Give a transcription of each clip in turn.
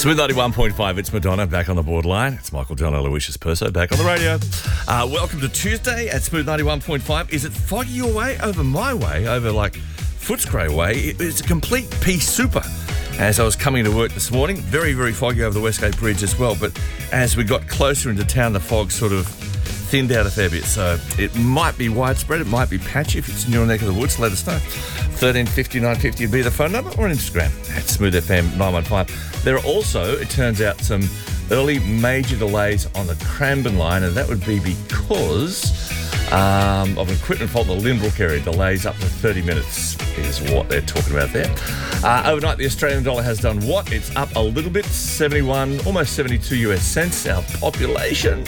Smooth 91.5, it's Madonna back on the borderline. It's Michael John Aloysius Perso back on the radio. Welcome to Tuesday at Smooth 91.5. Is it foggy your way? Over my way, over like Footscray way, it's a complete pea super. As I was coming to work this morning, very, very foggy over the Westgate Bridge as well. But as we got closer into town, the fog sort of thinned out a fair bit. So it might be widespread, it might be patchy. If it's in your neck of the woods, let us know. 1350 950 would be the phone number, or on Instagram at SmoothFM 915. There are also, it turns out, some early major delays on the Cranbourne line, and that would be because of an equipment fault in the Lynbrook area. Delays up to 30 minutes is what they're talking about there. Overnight, the Australian dollar has done what? It's up a little bit, 71, almost 72 US cents. Our population,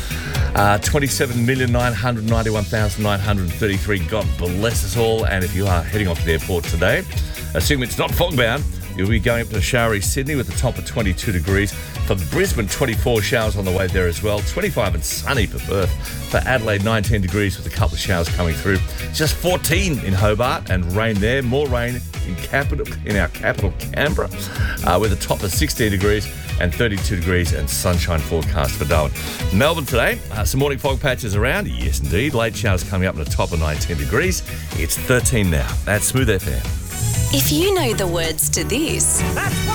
27,991,933. God bless us all. And if you are heading off to the airport today, assuming it's not fog-bound, you'll be going up to showery Sydney with a top of 22 degrees. For Brisbane, 24 showers on the way there as well. 25 and sunny for Perth. For Adelaide, 19 degrees with a couple of showers coming through. Just 14 in Hobart and rain there. More rain in our capital, Canberra, with a top of 16 degrees and 32 degrees and sunshine forecast for Darwin. Melbourne today, some morning fog patches around. Yes, indeed. Late showers coming up in a top of 19 degrees. It's 13 now. That's Smooth FM. If you know the words to this...